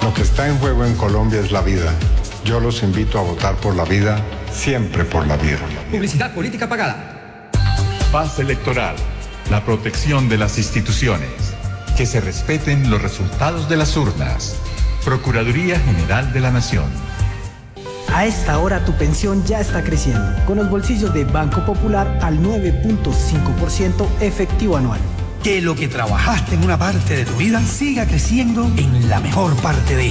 Lo que está en juego en Colombia es la vida. Yo los invito a votar por la vida, siempre por la vida. Publicidad política pagada. Paz electoral. La protección de las instituciones. Que se respeten los resultados de las urnas. Procuraduría General de la Nación. A esta hora tu pensión ya está creciendo, con los bolsillos de Banco Popular al 9.5% efectivo anual. Que lo que trabajaste en una parte de tu vida siga creciendo en la mejor parte de ella.